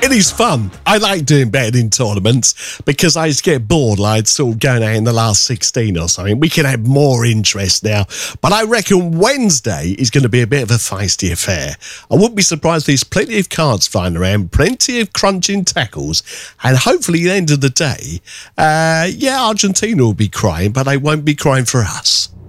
It is fun. I like doing betting in tournaments because I used to get bored like sort of going out in the last 16 or something. We can have more interest now. But I reckon Wednesday is going to be a bit of a feisty affair. I wouldn't be surprised if there's plenty of cards flying around, plenty of crunching tackles, and hopefully at the end of the day, Argentina will be crying, but they won't be crying for us.